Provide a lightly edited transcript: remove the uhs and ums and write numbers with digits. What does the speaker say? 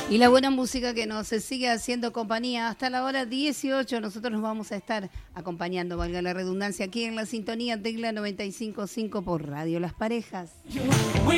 Y la buena música que nos sigue haciendo compañía hasta la hora 18. Nosotros nos vamos a estar acompañando, valga la redundancia, aquí en la sintonía Tecla 95.5 por Radio Las Parejas.